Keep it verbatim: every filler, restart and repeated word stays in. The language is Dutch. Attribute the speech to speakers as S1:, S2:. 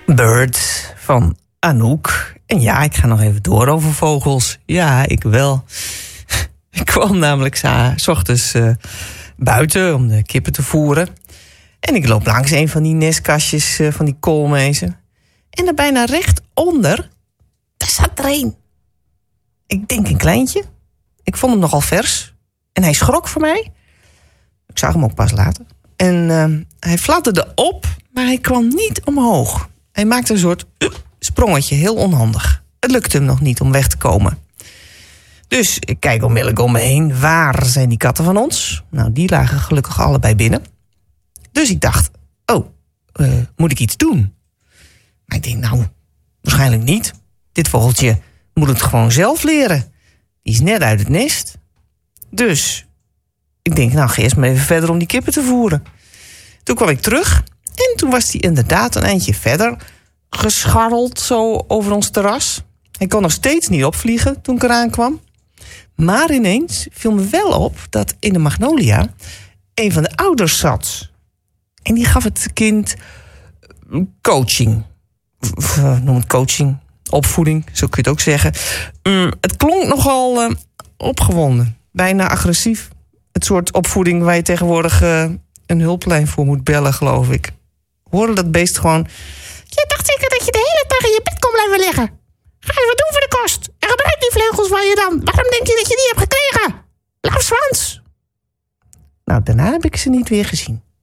S1: Bird van Anouk. En ja, ik ga nog even door over vogels. Ja, ik wel. Ik kwam namelijk 's ochtends uh, buiten om de kippen te voeren. En ik loop langs een van die nestkastjes uh, van die koolmezen. En er bijna recht onder, daar zat er een. Ik denk een kleintje. Ik vond hem nogal vers. En hij schrok voor mij. Ik zag hem ook pas later. En uh, hij fladderde op, maar hij kwam niet omhoog. Hij maakte een soort uh, sprongetje, heel onhandig. Het lukte hem nog niet om weg te komen. Dus ik kijk onmiddellijk om me heen. Waar zijn die katten van ons? Nou, die lagen gelukkig allebei binnen. Dus ik dacht, oh, uh, moet ik iets doen? Maar ik denk, nou, waarschijnlijk niet. Dit vogeltje moet het gewoon zelf leren. Die is net uit het nest. Dus ik denk, nou, ga eerst maar even verder om die kippen te voeren. Toen kwam ik terug en toen was hij inderdaad een eindje verder gescharreld zo over ons terras. Hij kon nog steeds niet opvliegen toen ik eraan kwam. Maar ineens viel me wel op dat in de magnolia een van de ouders zat. En die gaf het kind coaching. Of, uh, noem het coaching, opvoeding, zo kun je het ook zeggen. Um, het klonk nogal uh, opgewonden, bijna agressief. Het soort opvoeding waar je tegenwoordig uh, een hulplijn voor moet bellen, geloof ik. Hoorde dat beest gewoon... Je dacht zeker dat je de hele dag in je bed kon blijven liggen. Ga je wat doen voor de kost? En gebruik die vleugels van je dan. Waarom denk je dat je die hebt gekregen? Laf Frans. Nou, daarna heb ik ze niet weer gezien.